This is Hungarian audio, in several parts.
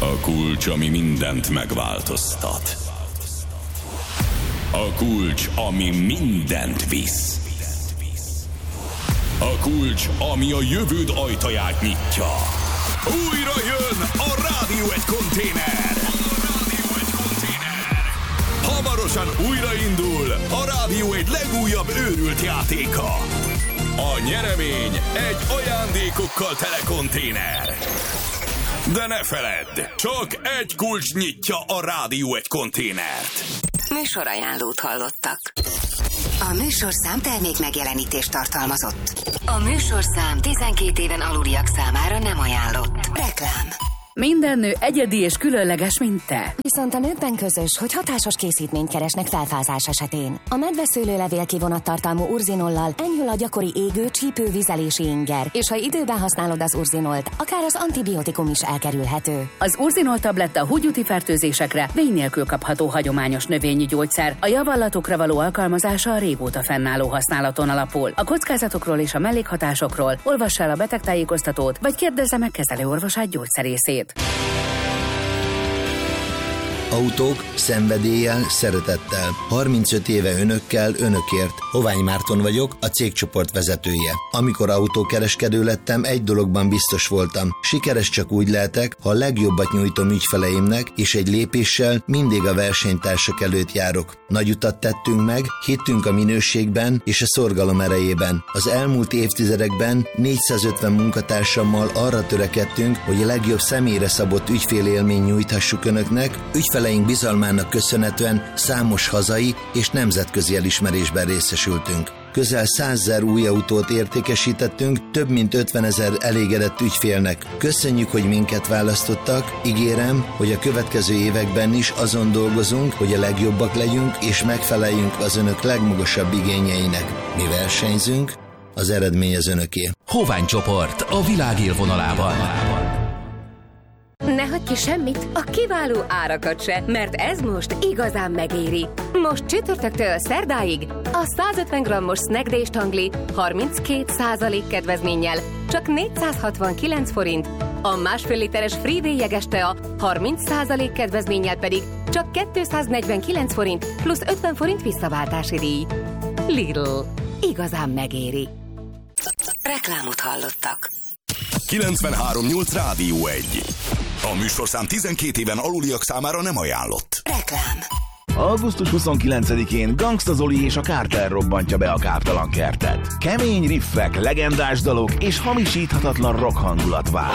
A kulcs, ami mindent megváltoztat. A kulcs, ami mindent visz. A kulcs, ami a jövőd ajtaját nyitja. Újra jön a Rádió egy konténer. Hamarosan újraindul a Rádió egy legújabb őrült játéka. A nyeremény egy ajándékokkal tele konténer. De ne feledd, csak egy kulcs nyitja a Rádió egy konténert. Műsorajánlót hallottak. A műsorszám termék megjelenítést tartalmazott. A műsorszám 12 éven aluliak számára nem ajánlott. Reklám. Minden nő egyedi és különleges, mint te. Viszont a nőkben közös, hogy hatásos készítményt keresnek felfázás esetén. A medveszőlőlevél kivonattartalmú urzinollal enyhül a gyakori égő, csípő, vizelési inger, és ha időben használod az urzinolt, akár az antibiotikum is elkerülhető. Az urzinol tabletta húgyúti fertőzésekre vény nélkül kapható hagyományos növényi gyógyszer. A javallatokra való alkalmazása a régóta fennálló használaton alapul. A kockázatokról és a mellékhatásokról olvass el a betegtájékoztatót, vagy kérdezze meg kezelőorvosát gyógyszerészét. Autók szenvedéllyel, szeretettel. 35 éve önökkel, önökért. Hovány Márton vagyok, a cégcsoport vezetője. Amikor autókereskedő lettem, egy dologban biztos voltam. Sikeres csak úgy lehetek, ha a legjobbat nyújtom ügyfeleimnek, és egy lépéssel mindig a versenytársak előtt járok. Nagy utat tettünk meg, hittünk a minőségben és a szorgalom erejében. Az elmúlt évtizedekben 450 munkatársammal arra törekedtünk, hogy a legjobb személyre szabott ügyfélélményt nyújthassuk önöknek. Ügyfeleink bizalmának köszönhetően számos hazai és nemzetközi elismerésben részesültünk. Közel 100 000 új autót értékesítettünk, több mint 50 000 elégedett ügyfélnek. Köszönjük, hogy minket választottak, ígérem, hogy a következő években is azon dolgozunk, hogy a legjobbak legyünk és megfeleljünk az önök legmagasabb igényeinek. Mi versenyzünk, az eredmény az önöké. Hovány csoport a világ élvonalában. Ne hagyj ki semmit, a kiváló árakat se, mert ez most igazán megéri. Most csütörtöktől szerdáig a 150 g-os Snack Day stangli 32% kedvezménnyel csak 469 forint, a 1,5 literes Friday jeges tea 30% kedvezménnyel pedig csak 249 forint plusz 50 forint visszaváltási díj. Lidl. Igazán megéri. Reklámot hallottak. 93.8 Rádió 1. A műsorszám 12 éven aluliak számára nem ajánlott. Reklám. Augusztus 29-én Gangsta Zoli és a Carter robbantja be a Káptalan kertet. Kemény riffek, legendás dalok és hamisíthatatlan rock hangulat vár.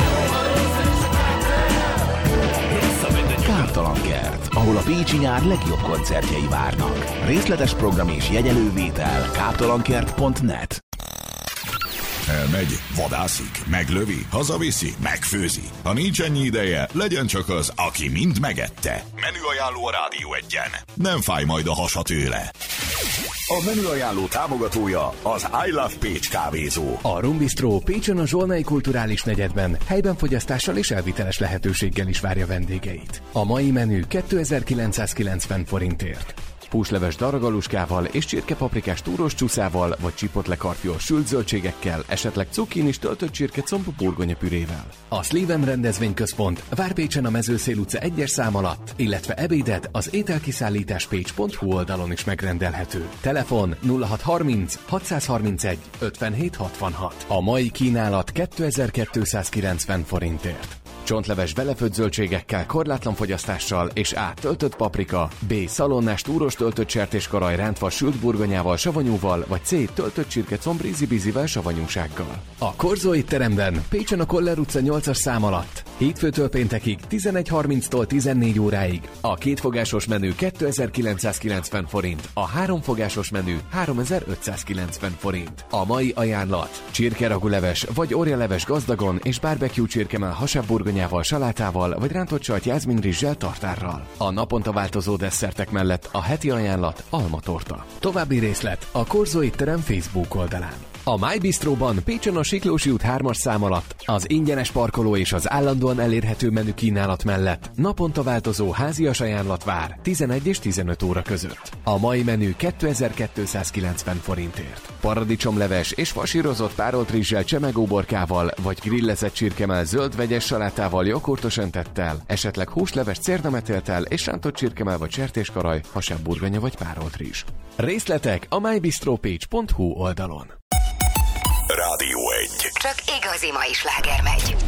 Káptalan kert, ahol a pécsi nyár legjobb koncertjei várnak. Részletes program és jegyelővétel káptalankert.net. Elmegy, vadászik, meglövi, hazaviszi, megfőzi. Ha nincs ennyi ideje, legyen csak az, aki mind megette. Menüajánló a Rádió 1-en. Nem fáj majd a hasa tőle. A menüajánló támogatója az I Love Pécs kávézó. A Rum Bistro Pécsen a Zsolnai Kulturális Negyedben helyben fogyasztással és elviteles lehetőséggel is várja vendégeit. A mai menü 2990 forintért. Húsleves daragaluskával és csirkepaprikás túros csúszával, vagy csipotlekarfiós sült zöldségekkel, esetleg cukkinis töltött csirkecomb burgonyapürével. A Sleven rendezvényközpont vár Pécsen a Mezőszél utca 1-es szám alatt, illetve ebédet az ételkiszállításpécs.hu oldalon is megrendelhető. Telefon 0630 631 5766. A mai kínálat 2290 forintért. Csontleves belefőtt zöldségekkel, korlátlan fogyasztással és A. töltött paprika, B. szalonnás túros töltött sertéskaraj rántva sült burgonyával, savanyúval, vagy C. töltött csirkecomb rízibizivel, savanyúsággal. A Korzó étteremben Pécsen a Koller utca 8-as szám alatt hétfőtől péntekig 11:30-tól 14 óráig a kétfogásos menü 2990 forint, a háromfogásos menü 3590 forint. A mai ajánlat: csirkeraguleves vagy orjaleves gazdagon és barbecue csirkemell hasábburgonyával, salátával vagy rántott sajt jászminrizssel, tartárral. A naponta változó desszertek mellett a heti ajánlat almatorta. További részlet a Korzó étterem Facebook oldalán. A My Bistróban Pécsen a Siklósi út 3-as szám alatt az ingyenes parkoló és az állandóan elérhető menü kínálat mellett naponta változó házias ajánlat vár 11 és 15 óra között. A mai menü 2290 forintért. Paradicsomleves és fasírozott párolt rizssel, csemegóborkával vagy grillezett csirkemell zöld vegyes salátával, joghurtos öntettel, esetleg húsleves cérnametéltel és rántott csirkemell vagy sertéskaraj, hasábburgonya vagy párolt rizs. Részletek a mybistropage.hu oldalon. Rádió 1. Csak igazi mai sláger megy.